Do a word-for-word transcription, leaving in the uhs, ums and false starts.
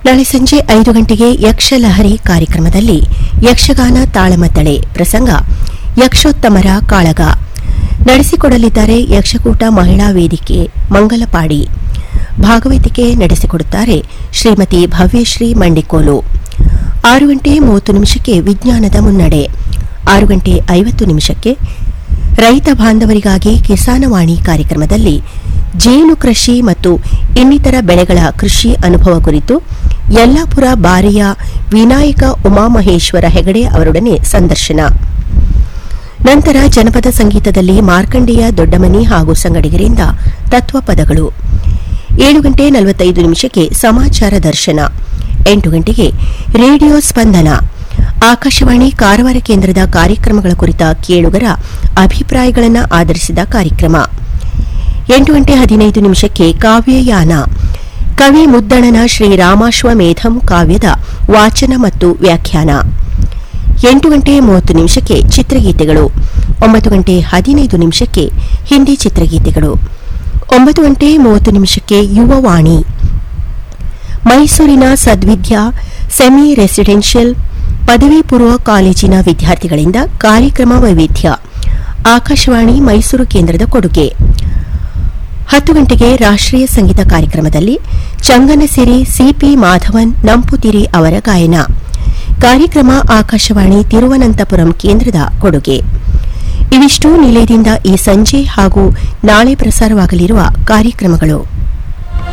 ನಾಳೆ ಸಂಜೆ ಐದು ಗಂಟೆಗೆ ಯಕ್ಷಲಹರಿ ಕಾರ್ಯಕ್ರಮದಲ್ಲಿ ಯಕ್ಷಗಾನ ತಾಳಮದ್ದಳೆ ಪ್ರಸಂಗ ಯಕ್ಷೋತ್ತಮರ ಕಾಳಗ ನಡೆಸಿಕೊಡಲಿದ್ದಾರೆ ಯಕ್ಷಕೂಟ ಮಹಿಳಾ ವೇದಿಕೆ ಮಂಗಲಪಾಡಿ. ಭಾಗವತಿಕೆ ನಡೆಸಿಕೊಡುತ್ತಾರೆ ಶ್ರೀಮತಿ ಭವ್ಯಶ್ರೀ ಮಂಡಿಕೋಲು. ಆರು ಗಂಟೆ ಮೂವತ್ತು ನಿಮಿಷಕ್ಕೆ ವಿಜ್ಞಾನದ ಮುನ್ನಡೆ, ಆರು ಗಂಟೆ ಐವತ್ತು ನಿಮಿಷಕ್ಕೆ ರೈತ ಬಾಂಧವರಿಗಾಗಿ ಕಿಸಾನವಾಣಿ ಕಾರ್ಯಕ್ರಮದಲ್ಲಿ ಜೇನು ಕೃಷಿ ಮತ್ತು ಇನ್ನಿತರ ಬೆಳೆಗಳ ಕೃಷಿ ಅನುಭವ ಕುರಿತು ಯಲ್ಲಾಪುರ ಬಾರಿಯ ವಿನಾಯಕ ಉಮಾಮಹೇಶ್ವರ ಹೆಗಡೆ ಅವರೊಡನೆ ಸಂದರ್ಶನ. ನಂತರ ಜನಪದ ಸಂಗೀತದಲ್ಲಿ ಮಾರ್ಕಂಡೇಯ ದೊಡ್ಡಮನಿ ಹಾಗೂ ಸಂಗಡಿಗರಿಂದ ತತ್ವಪದಗಳು. ಏಳು ಗಂಟೆ ನಲವತ್ತೈದು ನಿಮಿಷಕ್ಕೆ ಸಮಾಚಾರ ದರ್ಶನ, ಎಂಟು ಗಂಟೆಗೆ ರೇಡಿಯೋ ಸ್ಪಂದನ ಆಕಾಶವಾಣಿ ಕಾರವಾರ ಕೇಂದ್ರದ ಕಾರ್ಯಕ್ರಮಗಳ ಕುರಿತ ಕೇಳುಗರ ಅಭಿಪ್ರಾಯಗಳನ್ನು ಆಧರಿಸಿದ ಕಾರ್ಯಕ್ರಮ. ಎಂಟು ಗಂಟೆ ಹದಿನೈದು ನಿಮಿಷಕ್ಕೆ ಕಾವ್ಯಯಾನ ಕವಿ ಮುದ್ದಣನ ಶ್ರೀರಾಮಾಶ್ವಮೇಧಂ ಕಾವ್ಯದ ವಾಚನ ಮತ್ತು ವ್ಯಾಖ್ಯಾನ. ಎಂಟು ಗಂಟೆ ಮೂವತ್ತು ನಿಮಿಷಕ್ಕೆ ಚಿತ್ರಗೀತೆಗಳು. ಒಂಬತ್ತು ಗಂಟೆ ಹದಿನೈದು ನಿಮಿಷಕ್ಕೆ ಹಿಂದಿ ಚಿತ್ರಗೀತೆಗಳು. ಒಂಬತ್ತು ಗಂಟೆ ಮೂವತ್ತು ನಿಮಿಷಕ್ಕೆ ಯುವವಾಣಿ ಮೈಸೂರಿನ ಸದ್ವಿದ್ಯಾ ಸೆಮಿ ರೆಸಿಡೆನ್ಷಿಯಲ್ ಪದವಿ ಪೂರ್ವ ಕಾಲೇಜಿನ ವಿದ್ಯಾರ್ಥಿಗಳಿಂದ ಕಾರ್ಯಕ್ರಮ ವೈವಿಧ್ಯ ಆಕಾಶವಾಣಿ ಮೈಸೂರು ಕೇಂದ್ರದ ಕೊಡುಗೆ. ಹತ್ತು ಗಂಟೆಗೆ ರಾಷ್ಟ್ರೀಯ ಸಂಗೀತ ಕಾರ್ಯಕ್ರಮದಲ್ಲಿ ಚಂಗನಸಿರಿ ಸಿಪಿ ಮಾಧವನ್ ನಂಪುತಿರಿ ಅವರ ಗಾಯನ. ಕಾರ್ಯಕ್ರಮ ಆಕಾಶವಾಣಿ ತಿರುವನಂತಪುರಂ ಕೇಂದ್ರದ ಕೊಡುಗೆ. ಇವಿಷ್ಟು ನಿಲಯದಿಂದ ಈ ಸಂಜೆ ಹಾಗೂ ನಾಳೆ ಪ್ರಸಾರವಾಗಲಿರುವ ಕಾರ್ಯಕ್ರಮಗಳು.